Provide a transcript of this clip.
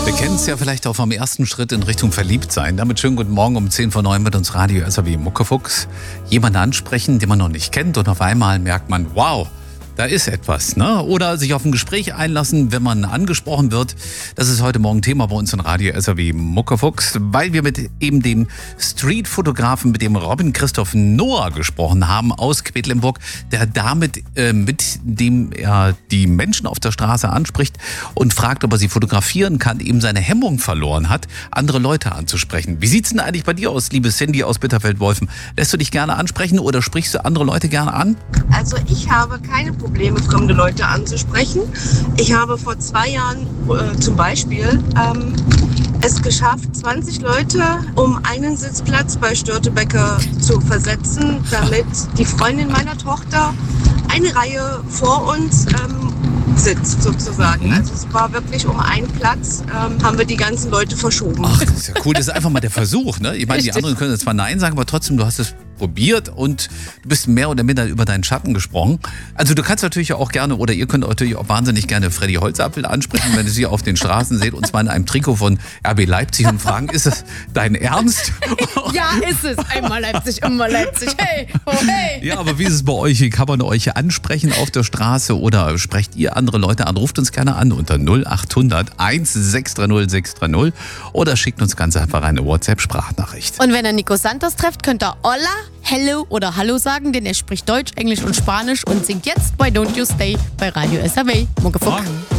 Wir kennen es ja vielleicht auch vom ersten Schritt in Richtung Verliebtsein. Damit schönen guten Morgen um 10 vor 9 mit uns Radio SAW Muckefuchs. Jemanden ansprechen, den man noch nicht kennt und auf einmal merkt man, wow, da ist etwas, ne? Oder sich auf ein Gespräch einlassen, wenn man angesprochen wird. Das ist heute Morgen Thema bei uns in Radio SAW Muckefuchs, weil wir mit eben dem Streetfotografen, mit dem Robin Christoph Noah gesprochen haben aus Quedlinburg, der damit mit dem er die Menschen auf der Straße anspricht und fragt, ob er sie fotografieren kann, eben seine Hemmung verloren hat, andere Leute anzusprechen. Wie sieht's denn eigentlich bei dir aus, liebe Cindy aus Bitterfeld-Wolfen? Lässt du dich gerne ansprechen oder sprichst du andere Leute gerne an? Also ich habe keine Probleme, fremde Leute anzusprechen. Ich habe vor 2 Jahren zum Beispiel es geschafft, 20 Leute um einen Sitzplatz bei Störtebeker zu versetzen, damit die Freundin meiner Tochter eine Reihe vor uns sitzt sozusagen. Also es war wirklich um einen Platz, haben wir die ganzen Leute verschoben. Ach, das ist ja cool. Das ist einfach mal der Versuch, ne? Ich meine, die anderen können zwar Nein sagen, aber trotzdem, du hast es probiert und du bist mehr oder minder über deinen Schatten gesprungen. Also du kannst natürlich auch gerne, oder ihr könnt natürlich auch wahnsinnig gerne Freddy Holzapfel ansprechen, wenn ihr sie auf den Straßen seht, und zwar in einem Trikot von RB Leipzig und fragen, ist das dein Ernst? Ja, ist es. Einmal Leipzig, immer Leipzig. Hey, oh hey. Ja, aber wie ist es bei euch? Kann man euch ansprechen auf der Straße oder sprecht ihr andere Leute an? Ruft uns gerne an unter 0800 1630 630 oder schickt uns ganz einfach eine WhatsApp-Sprachnachricht. Und wenn ihr Nico Santos trefft, könnt ihr Hola, Hello oder Hallo sagen, denn er spricht Deutsch, Englisch und Spanisch und singt jetzt bei Don't You Stay bei Radio SAW Muckefuck.